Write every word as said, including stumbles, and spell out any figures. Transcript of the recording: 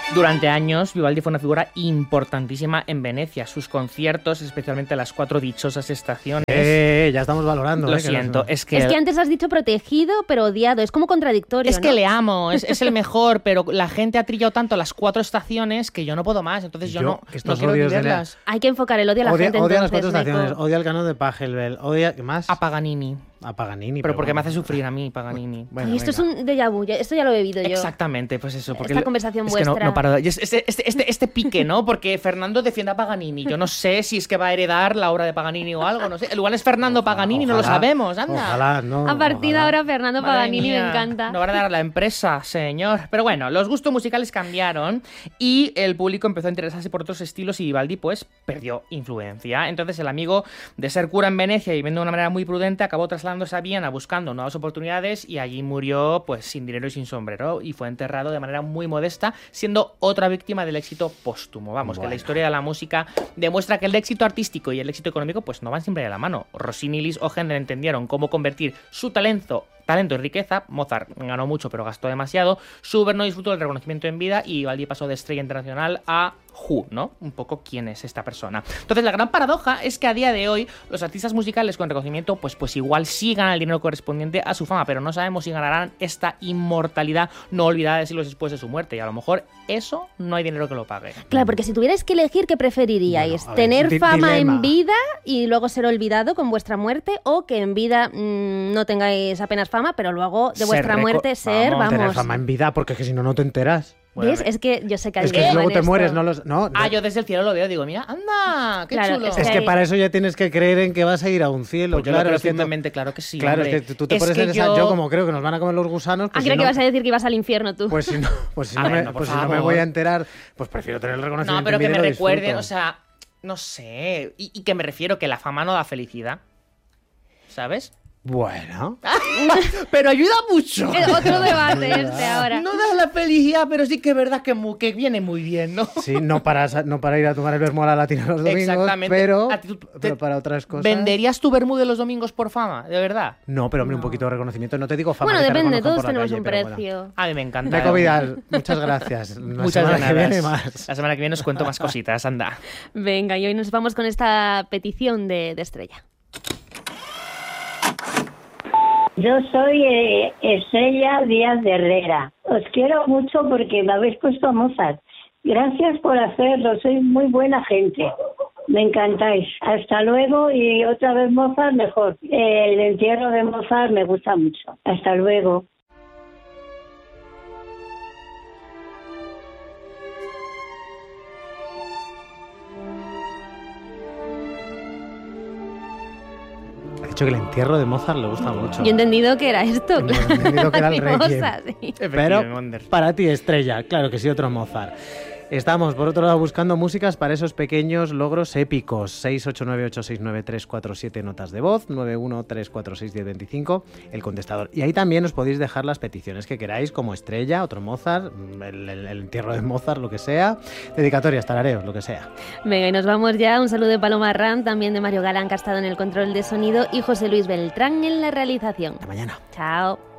Durante años, Vivaldi fue una figura importantísima en Venecia. Sus conciertos, especialmente las cuatro dichosas estaciones... Eh, ya estamos valorando. Lo eh, siento, que es que... Es que antes has dicho protegido, pero odiado. Es como contradictorio, Es ¿no? que le amo, es, es el mejor, pero la gente ha trillado tanto las cuatro estaciones que yo no puedo más, entonces yo, Yo, no, no estos quiero ni odios de verlas. Hay que enfocar el odio a la Odia, gente, odia las cuatro entonces, estaciones, Meco. odia el canon de Pachelbel, odia... ¿Qué más? A Paganini. A Paganini. Pero porque me bueno. hace sufrir a mí, Paganini. Bueno, Ay, esto venga. es un déjà vu, ya- esto ya lo he vivido yo. Exactamente, pues eso. Porque Esta lo- conversación es que no, vuestra. no paro de- y es- Este, este, este, este pique, ¿no? Porque Fernando defiende a Paganini. Yo no sé si es que va a heredar la obra de Paganini o algo, no sé. Igual es Fernando Ojalá, Paganini, no lo ojalá, sabemos, anda. Ojalá, no. A partir de ojalá. ahora, Fernando Madre Paganini mía, me encanta. No van a dar la empresa, señor. Pero bueno, los gustos musicales cambiaron y el público empezó a interesarse por otros estilos y Vivaldi, pues, perdió influencia. Entonces, el amigo de ser cura en Venecia y viviendo de una manera muy prudente, acabó trasladándose a Viena buscando nuevas oportunidades y allí murió, pues, sin dinero y sin sombrero y fue enterrado de manera muy modesta, siendo otra víctima del éxito póstumo. Vamos, Bueno. que la historia de la música demuestra que el éxito artístico y el éxito económico, pues, no van siempre de la mano. Rossini y Liszt o Händel entendieron cómo convertir su talento talento y riqueza. Mozart ganó mucho pero gastó demasiado. Schubert no disfrutó del reconocimiento en vida y Vivaldi pasó de estrella internacional a Who, ¿no? Un poco quién es esta persona. Entonces la gran paradoja es que a día de hoy los artistas musicales con reconocimiento pues, pues igual sí ganan el dinero correspondiente a su fama, pero no sabemos si ganarán esta inmortalidad no olvidada de siglos después de su muerte y a lo mejor eso no hay dinero que lo pague. Claro, porque si tuvierais que elegir, ¿qué preferiríais? Bueno, a ver, ¿Tener di- fama dilema. en vida y luego ser olvidado con vuestra muerte? ¿O que en vida mmm, no tengáis apenas fama, pero luego de Ser vuestra reco- muerte ser, vamos, vamos... Tener fama en vida, porque es que si no, no te enteras. Bueno, ¿Ves? Es que yo sé que hay Es que dilema luego en te esto. mueres, no los... No, Ah, no. yo desde el cielo lo veo, digo, mira, anda, qué Claro, chulo. es Es que que hay- para eso ya tienes que creer en que vas a ir a un cielo. Pues yo claro, lo creo es que no- firmemente, claro que sí. Claro, hombre. es que tú te Es pones que en esa... yo- Yo como creo que nos van a comer los gusanos, Ah, pues creo si que no... ibas a decir que ibas al infierno tú. Pues si no, pues si A no, ver, me, no, por pues si no me favor. voy a enterar, pues prefiero tener el reconocimiento No, pero en que vida me y lo recuerden, disfruto. o sea, no sé. Y, y que me refiero que la fama no da felicidad. ¿Sabes? Bueno, Pero ayuda mucho. Es otro debate este ahora. No da la felicidad, pero sí que es verdad que, mu- que viene muy bien, ¿no? sí, no para, sa- no para ir a tomar el vermú a la latina los domingos, Exactamente. pero, A ti tú- pero te- para otras cosas... ¿Venderías tu vermú de los domingos por fama? ¿De verdad? No, pero hombre, un poquito de reconocimiento. No te digo fama. Bueno, que te depende, reconozcan todos por la tenemos calle, un pero bueno. precio. A mí me encanta. Meco ¿eh? Vidal, muchas gracias. La Muchas semana que gracias. viene más. La semana que viene os cuento más cositas, anda. Venga, y hoy nos vamos con esta petición de, de Estrella. Yo soy eh, Estrella Díaz de Herrera. Os quiero mucho porque me habéis puesto a Mozart. Gracias por hacerlo, sois muy buena gente. Me encantáis. Hasta luego y otra vez Mozart mejor. El entierro de Mozart me gusta mucho. Hasta luego. Ha dicho que el entierro de Mozart le gusta mucho. Yo he entendido que era esto, Hemos claro. entendido que era el Mimosa, Requiem. sí. Pero Wonder. para ti, Estrella, claro que sí, otro Mozart. Estamos, por otro lado, buscando músicas para esos pequeños logros épicos. seis ocho nueve ocho seis nueve tres cuatro siete notas de voz, nueve uno tres cuatro seis uno cero dos cinco, el contestador. Y ahí también os podéis dejar las peticiones que queráis, como Estrella, otro Mozart, el, el- el entierro de Mozart, lo que sea, dedicatorias, tarareos, lo que sea. Venga, y nos vamos ya. Un saludo de Paloma Ram, también de Mario Galán, que ha estado en el control de sonido, y José Luis Beltrán en la realización. Hasta mañana. Chao.